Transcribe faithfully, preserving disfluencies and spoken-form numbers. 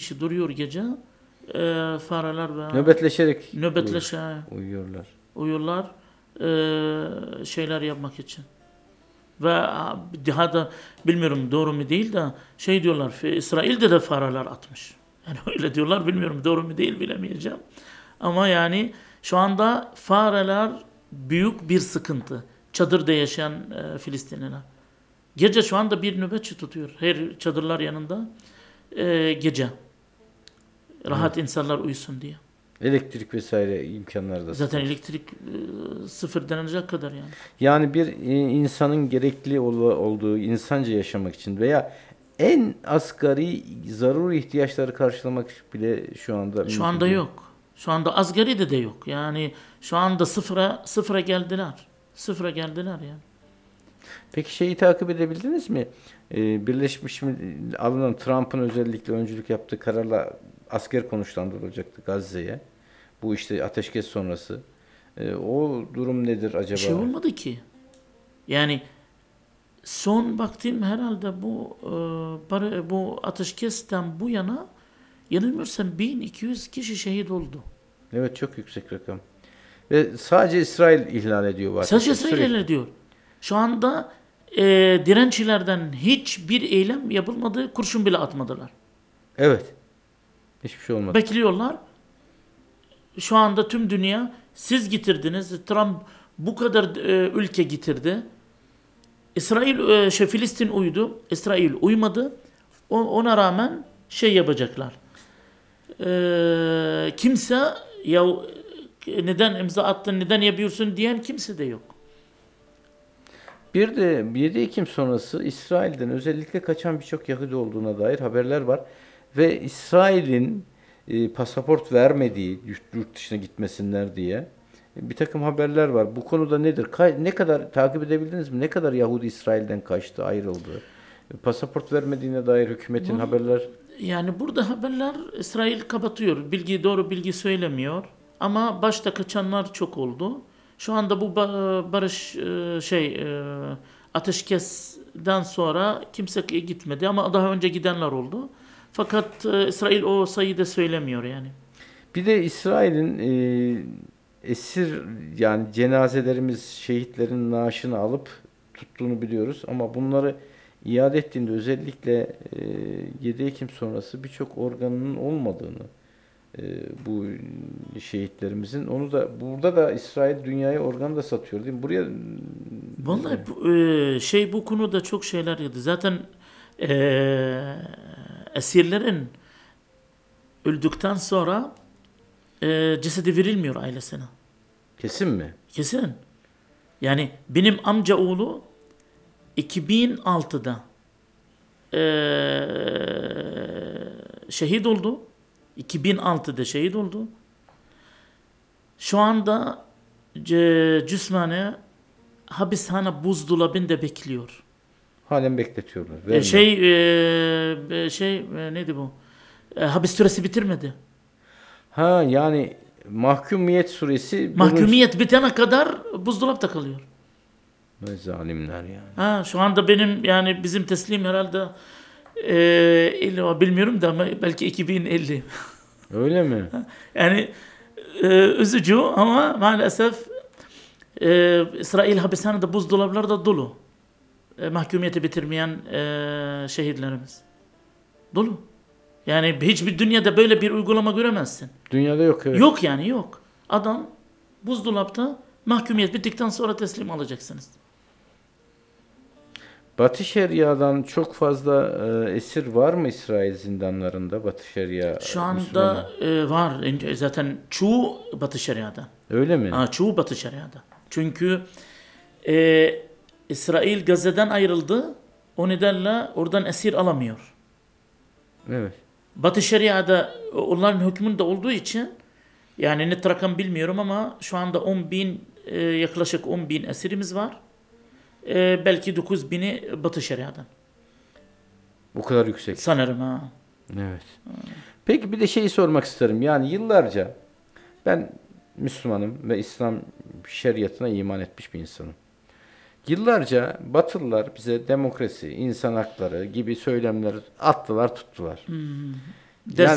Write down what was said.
kişi duruyor gece. E, fareler ve Nöbetleşerek nöbetleşe uyuyorlar. uyurlar e, şeyler yapmak için. Ve daha da bilmiyorum doğru mu değil de şey diyorlar, İsrail'de de fareler atmış. Yani öyle diyorlar, bilmiyorum doğru mu değil bilemeyeceğim. Ama yani şu anda fareler büyük bir sıkıntı. Çadırda yaşayan e, Filistinliler. Gece şu anda bir nöbetçi tutuyor. Her çadırlar yanında e, gece. Rahat evet. insanlar uyusun diye. Elektrik vesaire imkanları da zaten sıkıntı. elektrik e, sıfır denecek kadar yani. Yani bir e, insanın gerekli ol, olduğu insanca yaşamak için veya en asgari zaruri ihtiyaçları karşılamak bile şu anda şu anda değil. Yok. Şu anda asgari de de yok. Yani şu anda sıfıra sıfıra geldiler. Sıfıra geldiler yani. Peki şeyi takip edebildiniz mi? Ee, Birleşmiş alınan Trump'ın özellikle öncülük yaptığı kararla asker konuşlandırılacaktı Gazze'ye. Bu işte ateşkes sonrası. Ee, o durum nedir acaba? Bir şey olmadı ki. Yani son baktığım herhalde bu e, bu ateşkesten bu yana yanılmıyorsam bin iki yüz kişi şehit oldu. Evet, çok yüksek rakam. Ve sadece İsrail ihlal ediyor bu Sadece İsrail ihlal ediyor. Şu anda e, direnççilerden hiçbir eylem yapılmadı, kurşun bile atmadılar. Evet. Hiçbir şey olmadı. Bekliyorlar. Şu anda tüm dünya siz getirdiniz. Trump bu kadar e, ülke getirdi. İsrail e, şey Filistin uydu. İsrail uymadı. O, ona rağmen şey yapacaklar. E, kimse ya neden imza attın, neden yapıyorsun diyen kimse de yok. Bir de yedi Ekim sonrası İsrail'den özellikle kaçan birçok Yahudi olduğuna dair haberler var. Ve İsrail'in e, pasaport vermediği, yurt dışına gitmesinler diye bir takım haberler var. Bu konuda nedir? Ka- ne kadar takip edebildiniz mi? Ne kadar Yahudi İsrail'den kaçtı, ayrıldı? Pasaport vermediğine dair hükümetin Bu, haberler... Yani burada haberler İsrail kapatıyor. Bilgi doğru bilgi söylemiyor. Ama başta kaçanlar çok oldu. Şu anda bu barış şey ateşkesten sonra kimse gitmedi ama daha önce gidenler oldu. Fakat İsrail o sayıyı da söylemiyor yani. Bir de İsrail'in e, esir yani cenazelerimiz şehitlerin naaşını alıp tuttuğunu biliyoruz ama bunları iade ettiğinde özellikle e, yedi Ekim sonrası birçok organının olmadığını e, bu şehitlerimizin onu da burada da İsrail dünyaya organ da satıyor değil mi? Buraya vallahi bu, e, şey bu konuda çok şeyler yaptı. Zaten e, esirlerin öldükten sonra e, cesedi verilmiyor ailesine. Kesin mi? Kesin. Yani benim amca oğlu iki bin altıda e, şehit oldu. iki bin altıda şehit oldu. Şu anda c- cüsmane hapishane buzdolabında bekliyor. Halen bekletiyorlar. E, şey e, şey e, neydi bu? E, hapis süresi bitirmedi. Ha yani mahkumiyet süresi mahkumiyet bulun... bitene kadar buzdolapta kalıyor. Ne zalimler yani. Ha şu anda benim yani bizim teslim herhalde e, bilmiyorum da belki iki bin elli. Öyle mi? Yani e, üzücü ama maalesef e, İsrail hapishanede buzdolapları da dolu. E, mahkumiyeti bitirmeyen e, şehitlerimiz. Dolu. Yani hiçbir dünyada böyle bir uygulama göremezsin. Dünyada yok evet. Yok yani yok. Adam buzdolapta mahkumiyet bittikten sonra teslim alacaksınız. Batı Şeria'dan çok fazla e, esir var mı İsrail zindanlarında? Batı Şeria Şu anda e, var. Zaten çoğu Batı Şeria'da. Öyle mi? Ha, çoğu Batı Şeria'da. Çünkü e, İsrail Gazze'den ayrıldı. O nedenle oradan esir alamıyor. Evet. Batı Şeria'da onların hükmünde olduğu için yani net rakam bilmiyorum ama şu anda on bin e, yaklaşık on bin esirimiz var. E, belki dokuz bini Batı Şeria'dan. Bu kadar yüksek. Sanırım ha. Evet. Ha. Peki bir de şeyi sormak isterim. Yani yıllarca ben Müslümanım ve İslam şeriatına iman etmiş bir insanım. Yıllarca Batılılar bize demokrasi, insan hakları gibi söylemler attılar, tuttular. Hmm. Yani